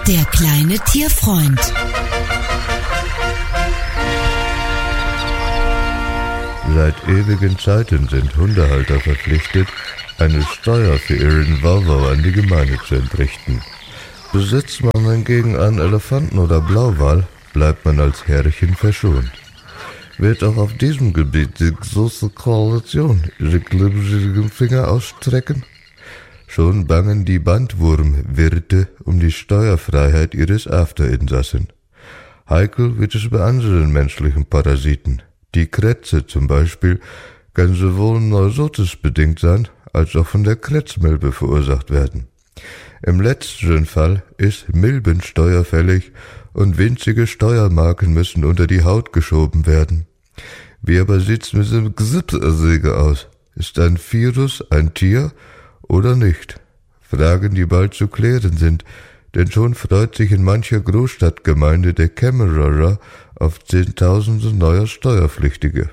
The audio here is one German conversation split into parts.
Der kleine Tierfreund. Seit ewigen Zeiten sind Hundehalter verpflichtet, eine Steuer für ihren Wauwau an die Gemeinde zu entrichten. Besitzt man hingegen einen Elefanten oder Blauwal, bleibt man als Herrchen verschont. Wird auch auf diesem Gebiet die große Koalition ihre glibberigen Finger ausstrecken? Schon bangen die Bandwurmwirte um die Steuerfreiheit ihres Afterinsassen. Heikel wird es bei anderen menschlichen Parasiten. Die Krätze zum Beispiel kann sowohl neurotisbedingt sein, als auch von der Krätzmilbe verursacht werden. Im letzteren Fall ist Milbensteuer fällig und winzige Steuermarken müssen unter die Haut geschoben werden. Wie aber sieht's mit dem Grippeerreger aus? Ist ein Virus ein Tier oder nicht? Fragen, die bald zu klären sind, denn schon freut sich in mancher Großstadtgemeinde der Kämmerer auf Zehntausende neuer Steuerpflichtige.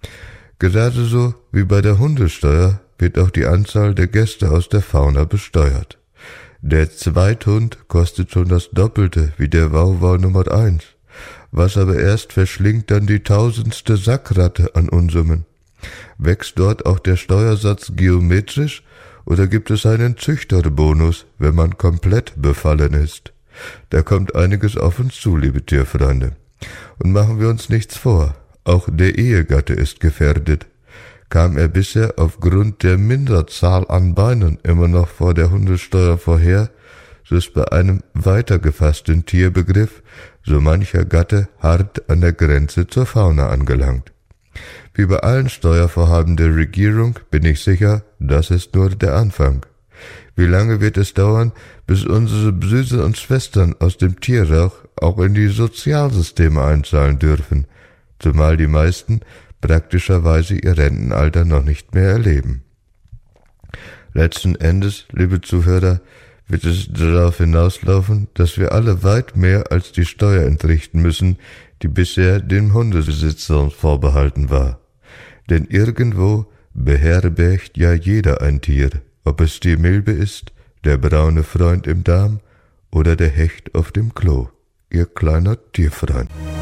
Gerade so wie bei der Hundesteuer wird auch die Anzahl der Gäste aus der Fauna besteuert. Der Zweithund kostet schon das Doppelte wie der Wauwau Nummer 1. Was aber erst verschlingt dann die tausendste Sackratte an Unsummen? Wächst dort auch der Steuersatz geometrisch oder gibt es einen Züchterbonus, wenn man komplett befallen ist? Da kommt einiges auf uns zu, liebe Tierfreunde. Und machen wir uns nichts vor, auch der Ehegatte ist gefährdet. Kam er bisher aufgrund der Minderzahl an Beinen immer noch vor der Hundesteuer vorher, so ist bei einem weiter gefassten Tierbegriff so mancher Gatte hart an der Grenze zur Fauna angelangt. Wie bei allen Steuervorhaben der Regierung bin ich sicher, das ist nur der Anfang. Wie lange wird es dauern, bis unsere Brüder und Schwestern aus dem Tierrauch auch in die Sozialsysteme einzahlen dürfen, zumal die meisten praktischerweise ihr Rentenalter noch nicht mehr erleben. Letzten Endes, liebe Zuhörer, wird es darauf hinauslaufen, dass wir alle weit mehr als die Steuer entrichten müssen, die bisher den Hundebesitzern vorbehalten war. Denn irgendwo beherbergt ja jeder ein Tier, ob es die Milbe ist, der braune Freund im Darm oder der Hecht auf dem Klo. Ihr kleiner Tierfreund.